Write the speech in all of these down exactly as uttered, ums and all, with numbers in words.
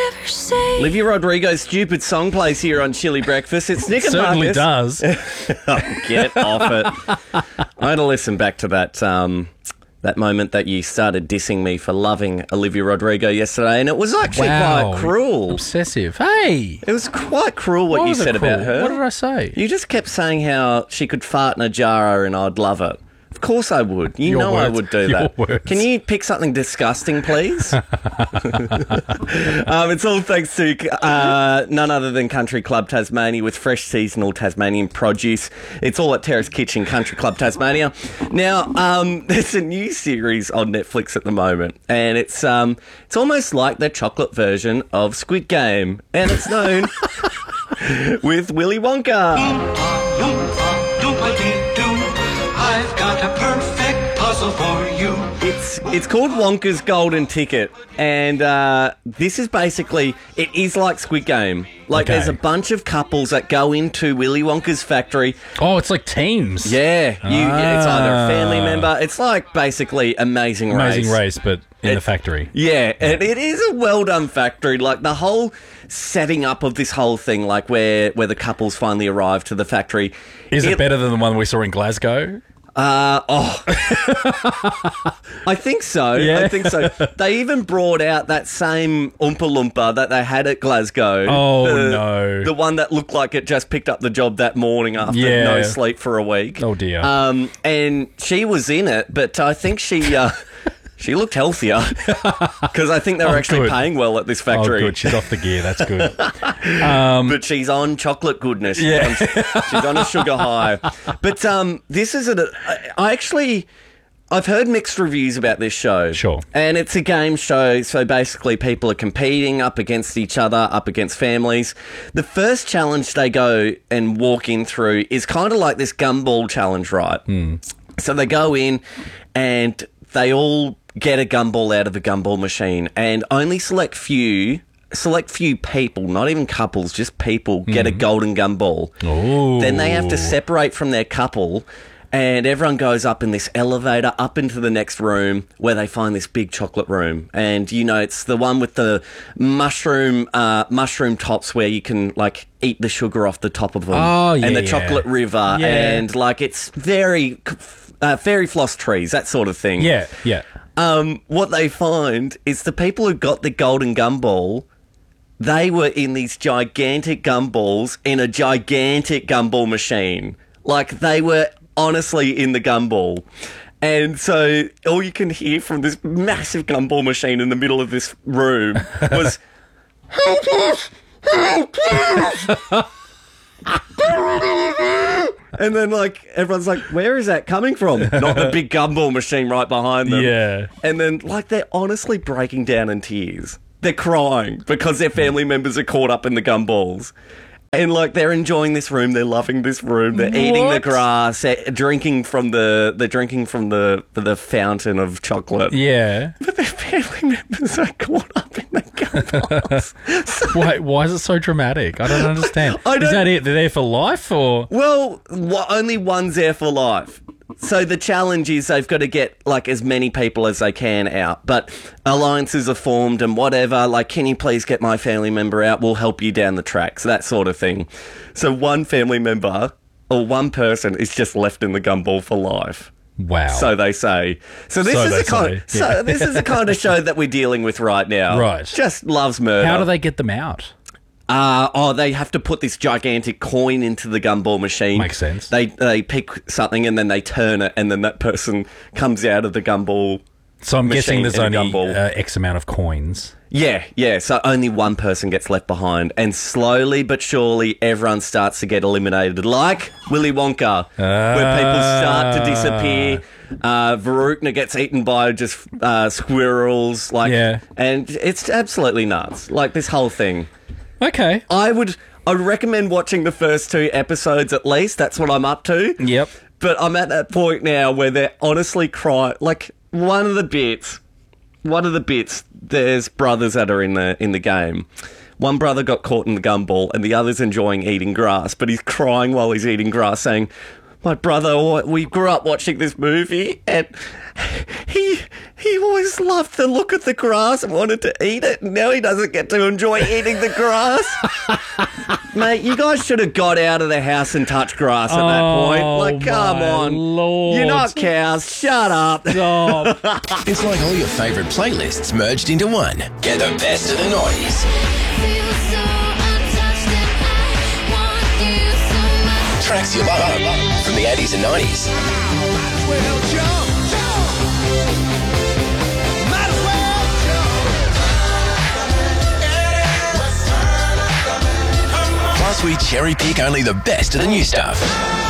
ever say. Olivia Rodrigo's stupid song plays here on Chili Breakfast. It's Nick and Certainly Marcus. does. Oh, get off it. I had to listen back to that um, that moment that you started dissing me for loving Olivia Rodrigo yesterday, and it was actually Wow. quite cruel. Obsessive. Hey. It was quite cruel what Why you was it said cruel? about her. What did I say? You just kept saying how she could fart in a jar and I'd love it. Of course I would. You Your know I words. would do Your that. words. Can you pick something disgusting, please? um, it's all thanks to uh, none other than Country Club Tasmania with fresh seasonal Tasmanian produce. It's all at Terrace Kitchen, Country Club Tasmania. Now, um, there's a new series on Netflix at the moment, and it's um, it's almost like the chocolate version of Squid Game, and it's known with Willy Wonka. I've got a perfect puzzle for you. It's it's called Wonka's Golden Ticket, and uh, this is basically, it is like Squid Game. Like, Okay. there's a bunch of couples that go into Willy Wonka's factory. Oh, it's like teams. Yeah, you, yeah, it's either a family Ah. member. It's like basically Amazing Race. Amazing race, but in It- the factory. Yeah, and it is a well done factory. Like the whole setting up of this whole thing, like where where the couples finally arrive to the factory. Is it, better than the one we saw in Glasgow? Uh, oh, I think so. Yeah. I think so. They even brought out that same Oompa Loompa that they had at Glasgow. Oh, The- no. The one that looked like it just picked up the job that morning after Yeah. no sleep for a week. Oh, dear. Um, and she was in it, but I think she uh, she looked healthier because I think they were Oh, actually good. paying well at this Oh, factory. good. She's off the gear. That's good. But she's on chocolate goodness. Yeah. She's on a sugar high. But um, this is a. I actually. I've heard mixed reviews about this show. Sure. And it's a game show, so basically people are competing up against each other, up against families. The first challenge they go and walk in through is kind of like this gumball challenge, right? So they go in and they all get a gumball out of a gumball machine, and only select few... Select few people, not even couples, just people, get a golden gumball. Ooh. Then they have to separate from their couple, and everyone goes up in this elevator up into the next room where they find this big chocolate room. And, you know, it's the one with the mushroom uh, mushroom tops where you can, like, eat the sugar off the top of them. Oh, yeah, And the yeah. chocolate river. Yeah. And, like, it's very... Uh, fairy floss trees, that sort of thing. Yeah, yeah. Um, what they find is the people who got the golden gumball, they were in these gigantic gumballs in a gigantic gumball machine. Like, they were honestly in the gumball. And so all you can hear from this massive gumball machine in the middle of this room was, "Help us! Help us!" And then, like, everyone's like, where is that coming from? Not the big gumball machine right behind them. Yeah. And then, like, they're honestly breaking down in tears. They're crying because their family members are caught up in the gumballs. And, like, they're enjoying this room. They're loving this room. They're eating the What? grass. They're drinking from the, they're drinking from the, the fountain of chocolate. Yeah. But their family members are caught up in the gumballs. So- Why, why is it so dramatic? I don't understand. I Is don't- that it? They're there for life or? Well, wha- only one's there for life. So the challenge is they've got to get, like, as many people as they can out. But alliances are formed and whatever. Like, can you please get my family member out? We'll help you down the tracks, that sort of thing. So one family member or one person is just left in the gumball for life. Wow. So they say. So this So is they the kind. say, So yeah. this is the kind of show that we're dealing with right now. Right. Just loves murder. How do they get them out? Uh, oh, they have to put this gigantic coin into the gumball machine. Makes sense. They they pick something and then they turn it, and then that person comes out of the gumball. So I'm guessing machine there's in a only gumball. uh, X amount of coins. Yeah, yeah. So only one person gets left behind, and slowly but surely, everyone starts to get eliminated, like Willy Wonka, where people start to disappear. Uh, Varukna gets eaten by just uh, squirrels, like, Yeah. and it's absolutely nuts. Like this whole thing. Okay. I would I would recommend watching the first two episodes at least. That's what I'm up to. Yep. But I'm at that point now where they're honestly crying. Like one of the bits, one of the bits. There's brothers that are in the in the game. One brother got caught in the gumball, and the other's enjoying eating grass, but he's crying while he's eating grass, saying, my brother, we grew up watching this movie, and he he always loved the look of the grass and wanted to eat it, and now he doesn't get to enjoy eating the grass. Mate, you guys should have got out of the house and touched grass at that point. Like, come my on. Lord. You're not cows. Shut up. Stop. It's like all your favourite playlists merged into one. Get the best of the noise. Tracks you love from the eighties and nineties. Plus, we cherry pick only the best of the new stuff.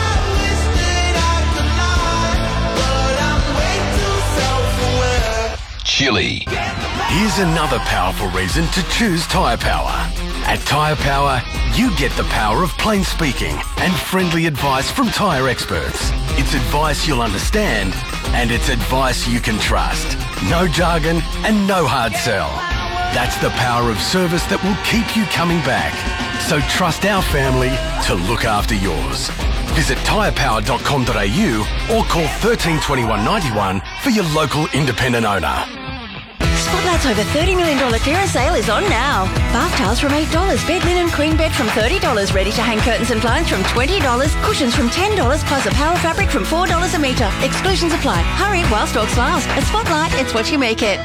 Chili. Here's another powerful reason to choose Tyre Power. At Tyre Power, you get the power of plain speaking and friendly advice from tyre experts. It's advice you'll understand, and it's advice you can trust. No jargon and no hard sell. That's the power of service that will keep you coming back. So trust our family to look after yours. Visit tyre power dot com dot a u or call thirteen twenty-one ninety-one for your local independent owner. Spotlight's over thirty million dollars clearance sale is on now. Bath towels from eight dollars, bed linen queen bed from thirty dollars, ready-to-hang curtains and blinds from twenty dollars, cushions from ten dollars, plus a power fabric from four dollars a metre. Exclusions apply. Hurry while stocks last. At Spotlight, it's what you make it.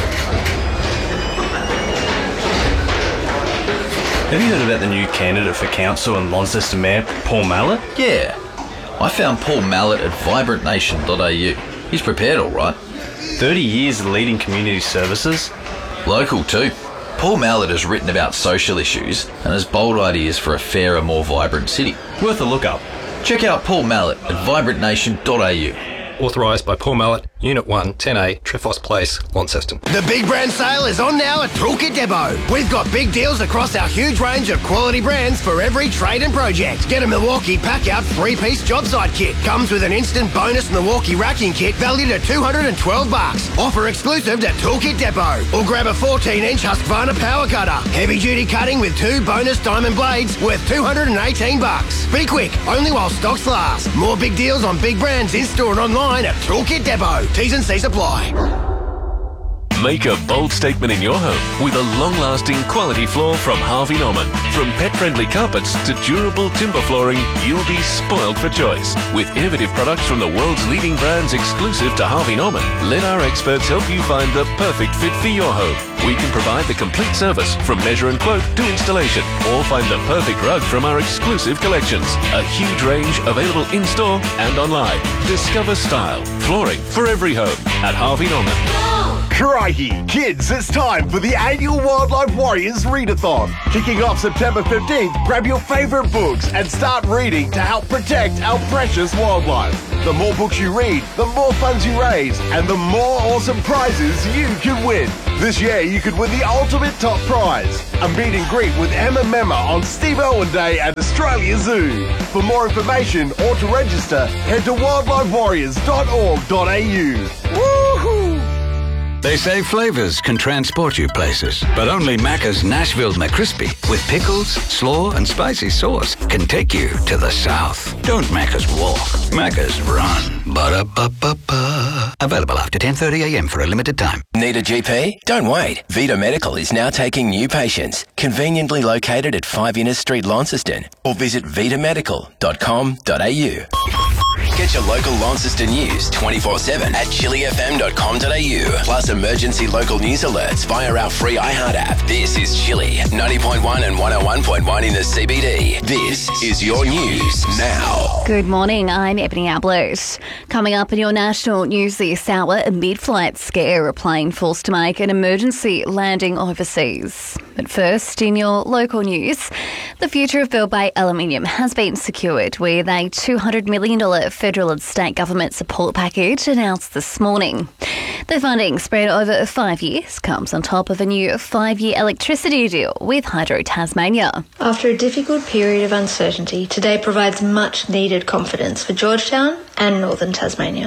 Have you heard about the new candidate for council and Launceston Mayor, Paul Mallett? Yeah. I found Paul Mallett at vibrant nation dot a u. He's prepared all right. thirty years leading community services. Local too. Paul Mallett has written about social issues and has bold ideas for a fairer, more vibrant city. Worth a look up. Check out Paul Mallett at vibrant nation dot a u. Authorised by Paul Mallett, Unit one, ten A, Trefos Place, Launceston. The big brand sale is on now at Toolkit Depot. We've got big deals across our huge range of quality brands for every trade and project. Get a Milwaukee Pack-Out three-piece job site kit. Comes with an instant bonus Milwaukee racking kit valued at two hundred twelve bucks. Offer exclusive to Toolkit Depot. Or grab a fourteen inch Husqvarna power cutter. Heavy-duty cutting with two bonus diamond blades worth two hundred eighteen bucks. Be quick, only while stocks last. More big deals on big brands in-store and online at Toolkit Depot. T's and C's apply. Make a bold statement in your home with a long-lasting quality floor from Harvey Norman. From pet-friendly carpets to durable timber flooring, you'll be spoiled for choice. With innovative products from the world's leading brands exclusive to Harvey Norman, let our experts help you find the perfect fit for your home. We can provide the complete service from measure and quote to installation, or find the perfect rug from our exclusive collections. A huge range available in-store and online. Discover style, flooring for every home at Harvey Norman. Crikey! Kids, it's time for the annual Wildlife Warriors Readathon. Kicking off September fifteenth, grab your favourite books and start reading to help protect our precious wildlife. The more books you read, the more funds you raise, and the more awesome prizes you can win. This year, you could win the ultimate top prize, a meet and greet with Emma Memma on Steve Irwin Day at Australia Zoo. For more information or to register, head to wildlife warriors dot org dot a u. Woohoo! They say flavors can transport you places, but only Macca's Nashville McCrispy with pickles, slaw, and spicy sauce can take you to the south. Don't Macca's walk, Macca's run. Ba-da-ba-ba-ba. Available after ten thirty a m for a limited time. Need a G P? Don't wait. Vita Medical is now taking new patients. Conveniently located at five Innes Street, Launceston. Or visit vita medical dot com dot a u. Get your local Launceston news twenty-four seven at chili f m dot com dot a u. Plus emergency local news alerts via our free iHeart app. This is Chili, ninety point one and one oh one point one in the C B D. This is your news now. Good morning, I'm Ebony Ablett. Coming up in your national news this hour, a mid-flight scare, a plane forced to make an emergency landing overseas. But first, in your local news, the future of Bell Bay Aluminium has been secured with a two hundred million dollars federal and state government support package announced this morning. The funding, spread over five years, comes on top of a new five-year electricity deal with Hydro Tasmania. After a difficult period of uncertainty, today provides much-needed confidence for Georgetown and northern Tasmania.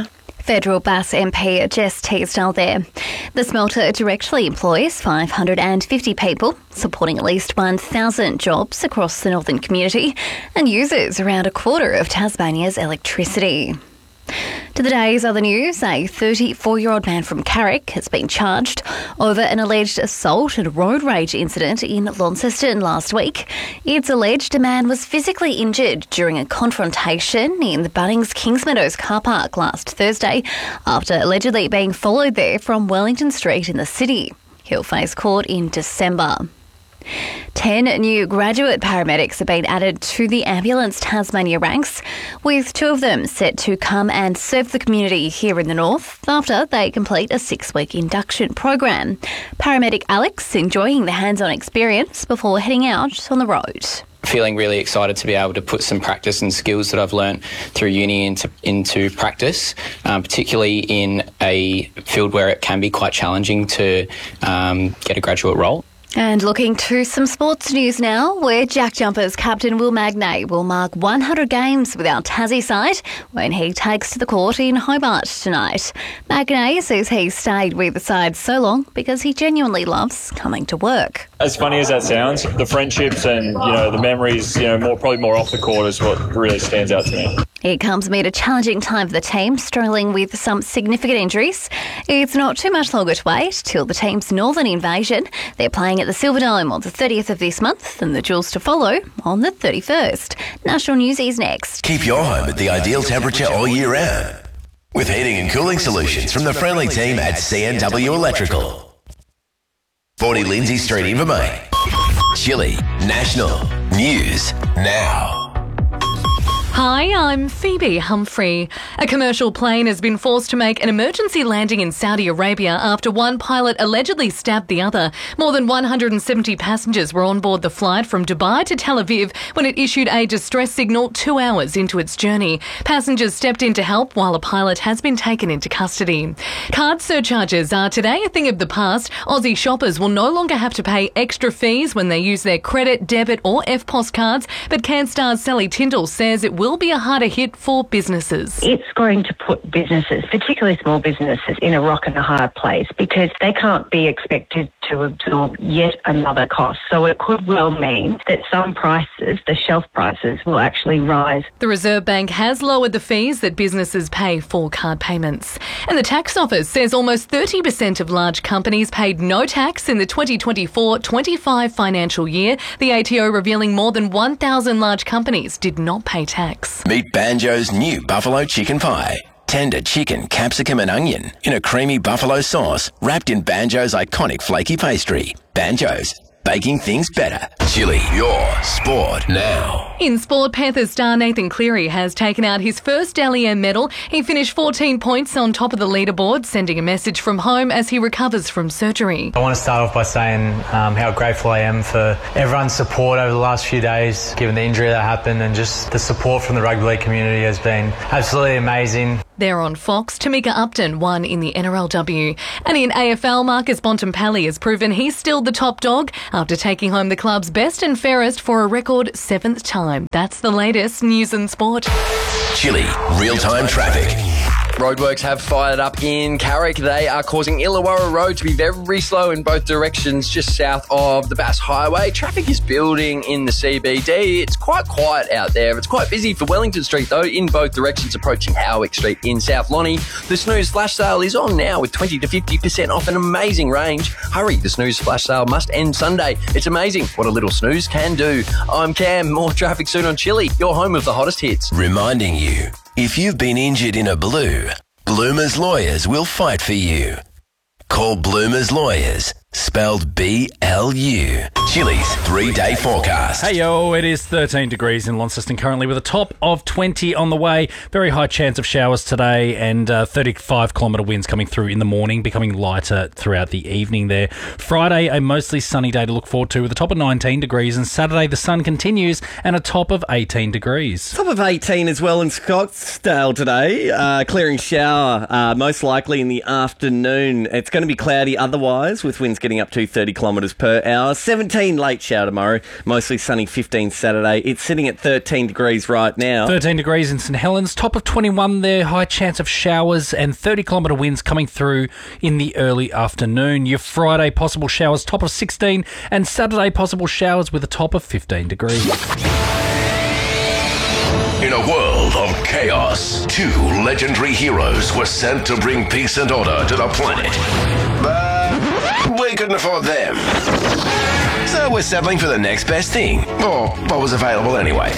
Federal Bass M P Jess Teasdale there. The smelter directly employs five hundred fifty people, supporting at least one thousand jobs across the northern community and uses around a quarter of Tasmania's electricity. To the day's other news, a thirty-four-year-old man from Carrick has been charged over an alleged assault and road rage incident in Launceston last week. It's alleged a man was physically injured during a confrontation in the Bunnings Kingsmeadows car park last Thursday after allegedly being followed there from Wellington Street in the city. He'll face court in December. Ten new graduate paramedics have been added to the Ambulance Tasmania ranks, with two of them set to come and serve the community here in the north after they complete a six-week induction program. Paramedic Alex enjoying the hands-on experience before heading out on the road. Feeling really excited to be able to put some practice and skills that I've learnt through uni into, into practice, um, particularly in a field where it can be quite challenging to um, get a graduate role. And looking to some sports news now, where Jack Jumpers captain Will Magnay will mark one hundred games with our Tassie side when he takes to the court in Hobart tonight. Magnay says he stayed with the side so long because he genuinely loves coming to work. As funny as that sounds, the friendships and, you know, the memories, you know, more probably more off the court is what really stands out to me. It comes amid a challenging time for the team, struggling with some significant injuries. It's not too much longer to wait till the team's northern invasion. They're playing at the Silverdome on the thirtieth of this month and the Jewels to follow on the thirty-first. National News is next. Keep your home at the ideal temperature all year round with heating and cooling solutions from the friendly team at C N W Electrical. forty Lindsay Street, Invermain. Chili National News Now. Hi, I'm Phoebe Humphrey. A commercial plane has been forced to make an emergency landing in Saudi Arabia after one pilot allegedly stabbed the other. More than one hundred seventy passengers were on board the flight from Dubai to Tel Aviv when it issued a distress signal two hours into its journey. Passengers stepped in to help while a pilot has been taken into custody. Card surcharges are today a thing of the past. Aussie shoppers will no longer have to pay extra fees when they use their credit, debit or F P O S cards, but CanStar's Sally Tyndall says it will will be a harder hit for businesses. It's going to put businesses, particularly small businesses, in a rock and a hard place because they can't be expected to absorb yet another cost. So it could well mean that some prices, the shelf prices, will actually rise. The Reserve Bank has lowered the fees that businesses pay for card payments. And the Tax Office says almost thirty percent of large companies paid no tax in the twenty twenty-four twenty-five financial year. The A T O revealing more than one thousand large companies did not pay tax. Meet Banjo's new buffalo chicken pie. Tender chicken, capsicum and onion in a creamy buffalo sauce wrapped in Banjo's iconic flaky pastry. Banjo's, baking things better. Chili, your sport now. In sport, Panthers star Nathan Cleary has taken out his first Dally M medal. He finished fourteen points on top of the leaderboard, sending a message from home as he recovers from surgery. I want to start off by saying um, how grateful I am for everyone's support over the last few days, given the injury that happened, and just the support from the rugby league community has been absolutely amazing. There on Fox, Tamika Upton won in the N R L W. And in A F L, Marcus Bontempelli has proven he's still the top dog after taking home the club's best and fairest for a record seventh time. That's the latest news and sport. Chili, real-time traffic. Roadworks have fired up in Carrick. They are causing Illawarra Road to be very slow in both directions just south of the Bass Highway. Traffic is building in the C B D. It's quite quiet out there. It's quite busy for Wellington Street, though, in both directions approaching Howick Street in South Lonnie. The Snooze Flash Sale is on now with twenty to fifty percent off an amazing range. Hurry, the Snooze Flash Sale must end Sunday. It's amazing what a little snooze can do. I'm Cam. More traffic soon on Chili, your home of the hottest hits. Reminding you, if you've been injured in a blue, Bloomer's Lawyers will fight for you. Call Bloomer's Lawyers, spelled B L U. Chili's three-day forecast. Hey yo, it is thirteen degrees in Launceston currently with a top of twenty on the way. Very high chance of showers today and uh, thirty-five kilometre winds coming through in the morning, becoming lighter throughout the evening there. Friday, a mostly sunny day to look forward to with a top of nineteen degrees, and Saturday the sun continues and a top of eighteen degrees. Top of eighteen as well in Scottsdale today. Uh, clearing shower, uh, most likely in the afternoon. It's going to be cloudy otherwise with winds getting up to thirty kilometres per hour. seventeen rain, late shower tomorrow. Mostly sunny, fifteen Saturday. It's sitting at thirteen degrees right now. thirteen degrees in St Helens, top of twenty-one there, high chance of showers and thirty kilometre winds coming through in the early afternoon. Your Friday, possible showers, top of sixteen, and Saturday, possible showers with a top of fifteen degrees. In a world of chaos, two legendary heroes were sent to bring peace and order to the planet. But we couldn't afford them. So we're settling for the next best thing, or what was available anyway.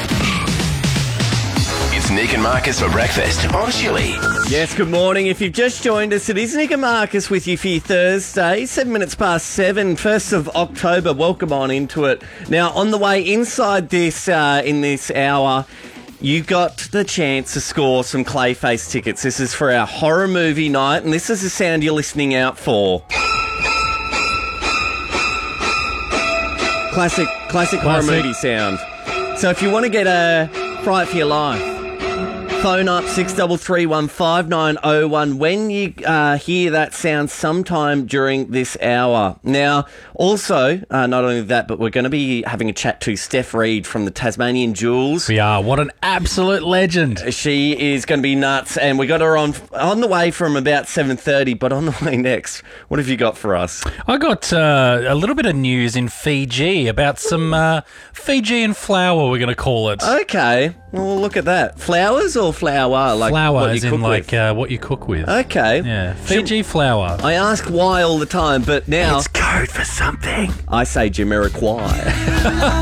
It's Nick and Marcus for breakfast on Chili. Yes, good morning. If you've just joined us, it is Nick and Marcus with you for your Thursday, seven minutes past seven, first of October. Welcome on into it. Now, on the way inside this, uh, in this hour, you got the chance to score some Clayface tickets. This is for our horror movie night, and this is the sound you're listening out for. Classic, classic, classic horror movie sound. So if you want to get a fright for your life, phone up six three three one five nine oh one when you uh, hear that sound sometime during this hour. Now, also, uh, not only that, but we're going to be having a chat to Steph Reed from the Tasmanian Jewels. We are. What an absolute legend. She is going to be nuts, and we got her on on the way from about seven thirty, but on the way next, what have you got for us? I got uh, a little bit of news in Fiji about some uh, Fijian flour, we're going to call it. Okay. Well, look at that. Flowers or flour? Like flour, what as you in cook like with? uh, what you cook with. Okay. Yeah, Fiji flour. I ask why all the time, but now It's code for something. I say Jamiroquai.